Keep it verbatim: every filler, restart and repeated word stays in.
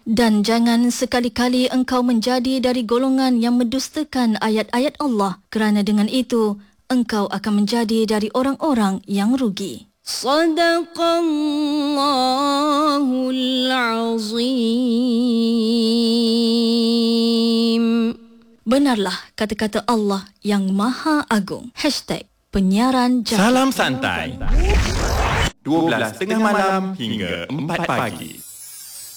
Dan jangan sekali-kali engkau menjadi dari golongan yang mendustakan ayat-ayat Allah, kerana dengan itu engkau akan menjadi dari orang-orang yang rugi. Sadaqallahul Azim. Benarlah kata-kata Allah yang Maha Agung. Hashtag penyiaran Jaki. Salam santai. dua belas tengah malam hingga empat pagi.